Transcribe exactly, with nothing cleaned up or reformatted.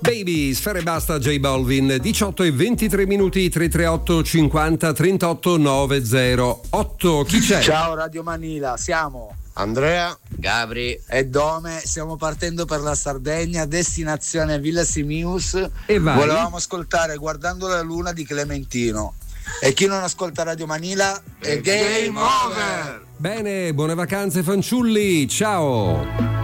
Baby, Sfera e Basta, J Balvin. Diciotto e ventitré minuti. Tre tre otto cinquanta trentotto novecentotto. Chi c'è? Ciao Radio Manila, siamo Andrea, Gabri e Dome, stiamo partendo per la Sardegna, destinazione Villa Simius. E vai. Volevamo ascoltare Guardando la Luna di Clementino. E chi non ascolta Radio Manila è game over. Bene, buone vacanze fanciulli, ciao.